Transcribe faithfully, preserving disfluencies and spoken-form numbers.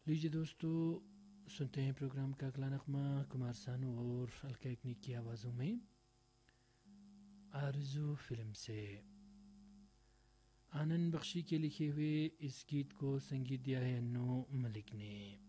लीजिए दोस्तों, सुनते हैं प्रोग्राम का अगला नगमा कुमार सानू और अलका याग्निक की आवाज़ों में आरज़ू फिल्म से। आनंद बख्शी के लिखे हुए इस गीत को संगीत दिया है अन्नू मलिक ने।